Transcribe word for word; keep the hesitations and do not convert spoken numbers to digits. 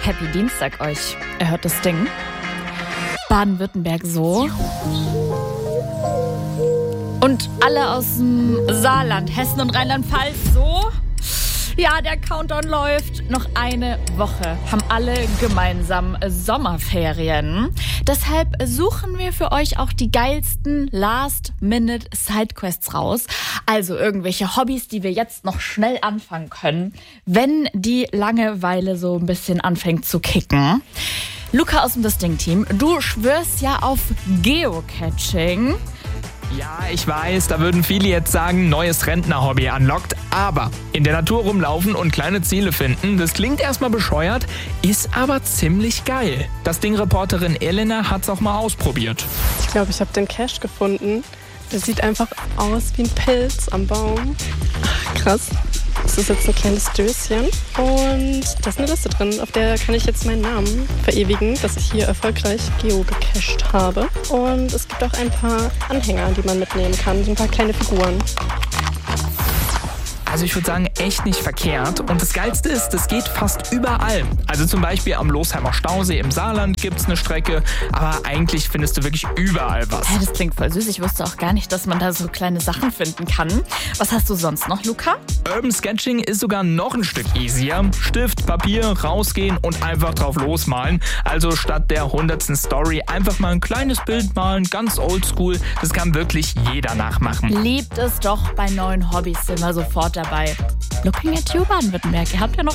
Happy Dienstag euch. Ihr hört das Ding. Baden-Württemberg so. Und alle aus dem Saarland, Hessen und Rheinland-Pfalz so. Ja, der Countdown läuft. Noch eine Woche haben alle gemeinsam Sommerferien. Deshalb suchen wir für euch auch die geilsten Last-Minute-Sidequests raus. Also irgendwelche Hobbys, die wir jetzt noch schnell anfangen können, wenn die Langeweile so ein bisschen anfängt zu kicken. Luca aus dem Das Ding-Team, du schwörst ja auf Geocaching. Ja, ich weiß, da würden viele jetzt sagen, neues Rentner-Hobby unlocked. Aber in der Natur rumlaufen und kleine Ziele finden, das klingt erstmal bescheuert, ist aber ziemlich geil. Das Ding-Reporterin Elena hat's auch mal ausprobiert. Ich glaube, ich habe den Cache gefunden. Der sieht einfach aus wie ein Pilz am Baum. Ach, krass. Das ist jetzt ein kleines Döschen und da ist eine Liste drin, auf der kann ich jetzt meinen Namen verewigen, dass ich hier erfolgreich geocached habe. Und es gibt auch ein paar Anhänger, die man mitnehmen kann, so ein paar kleine Figuren. Also ich würde sagen, echt nicht verkehrt. Und das Geilste ist, das geht fast überall. Also zum Beispiel am Losheimer Stausee im Saarland gibt es eine Strecke, aber eigentlich findest du wirklich überall was. Hey, das klingt voll süß. Ich wusste auch gar nicht, dass man da so kleine Sachen finden kann. Was hast du sonst noch, Luca? Urban Sketching ist sogar noch ein Stück easier. Stift, Papier, rausgehen und einfach drauf losmalen. Also statt der hundertsten Story einfach mal ein kleines Bild malen, ganz oldschool. Das kann wirklich jeder nachmachen. Liebt es doch, bei neuen Hobbys sind wir sofort dabei. Looking at you, Baden-Württemberg. Ihr habt ja noch